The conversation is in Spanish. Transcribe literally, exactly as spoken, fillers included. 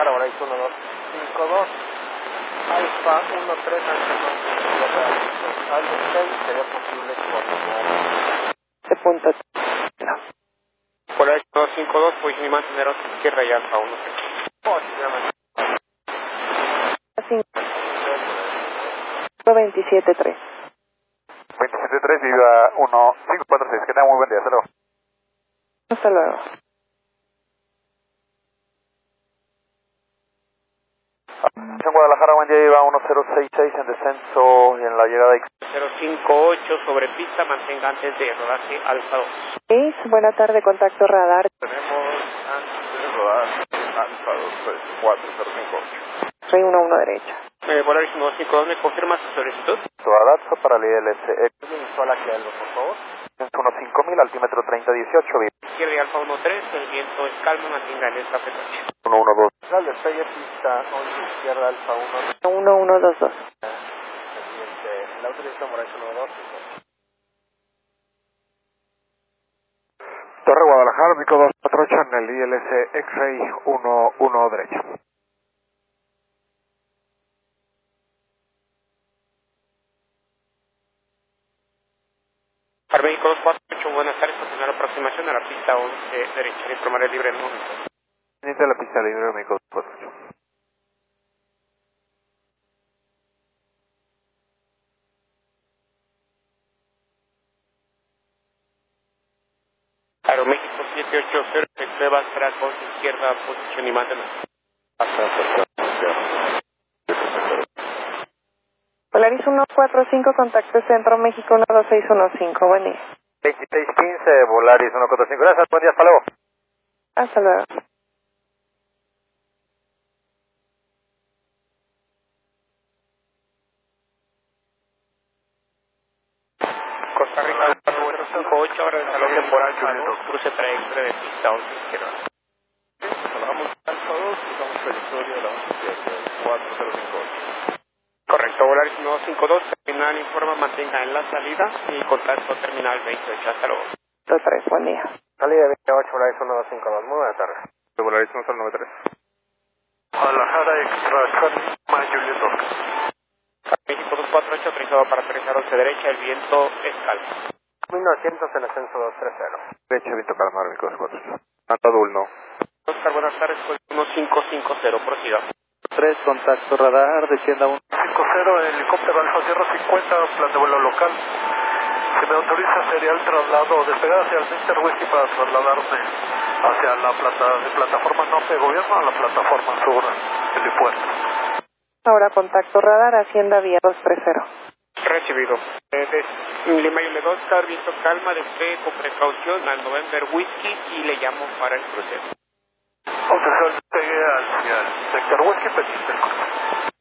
Guadalajara, Horizon uno dos cinco dos, Alfa uno tres, al seis, sería posible continuar. De punto. Horizon dos cinco dos, posición y manteneros izquierda y Alfa uno tres. Posicionamiento. cinco veintisiete tres. veintisiete tres, viva uno cinco cuatro seis, que tenga muy buen día, hasta luego. Hasta luego. En Guadalajara, buen día, iba uno cero seis seis en descenso y en la llegada de cero cinco ocho sobre pista, mantenga antes de rodaje Alfa dos. seis, buena tarde, contacto radar. Tenemos antes de rodar Alfa dos tres cuatro cero cinco. Rey uno uno derecha. Eh, Polaris uno dos cinco dos, ¿me confirma su solicitud? Adapto para el I L S X Sola que algo, por favor. uno cinco mil, altímetro treinta dieciocho, Izquierda y Alfa uno tres, el viento es calmo, mantenga en esta frecuencia. uno uno dos. Al despegue, pista once, izquierda, Alfa uno. uno uno dos dos. Siguiente, la autorización por uno dos cinco. Torre Guadalajara, Vico dos cuatro ocho en el I L S X-Ray uno uno derecha. Para México dos cuatro ocho, buenas tardes, continuar aproximación a la pista once derecha, le informaré libre en un momento. Inicia la pista libre, Vico dos cuatro ocho. Aeroméxico siete ocho cero, pruebas tracos, izquierda, posición y mantener. Polaris uno cuatro cinco, contacto Centro México uno dos seis uno cinco, buen día. veintiséis quince, Volaris uno cuatro cinco, gracias, buen día, hasta luego. Hasta luego. Costa Rica cuatro cinco ocho, ahora el salón temporal, cruce trayectoria de pista once izquierda. Saludamos Alfa dos, usamos trayectoria de la once cuatro cero cinco ocho. Correcto, Volaris uno dos cinco dos, terminal informa, mantenga en la salida y contacto terminal veintiocho, hasta luego. dos tres, buen día. Salida veintiocho, Volaris uno dos cinco dos, muy buenas tardes. Volaris uno cero nueve tres. Guadalajara, extra, Juliet dos. México dos cuatro ocho, autorizado para aterrizar once derecha, el viento es calmo. mil novecientos en ascenso dos tres cero. Derecha, viento calmar, Vico dos cuatro ocho. Antadul, no. Oscar, buenas tardes, pues uno cinco cinco cero, prosiga. tres, contacto radar, descienda uno. cinco cero, helicóptero Alfa Sierra cincuenta, plan de vuelo local. Si me autoriza sería el traslado, despegar hacia el Mister Whisky para trasladarme hacia la plata, de plataforma norte de gobierno a la plataforma sur del helipuerto. Ahora contacto radar, Hacienda Vía dos tres cero. Recibido. Eh, Lima y Oscar, viento calma, despegue con precaución al November Whisky y le llamo para el crucero. Autorizado el despegue hacia el Sector Whisky, pendiente del crucero.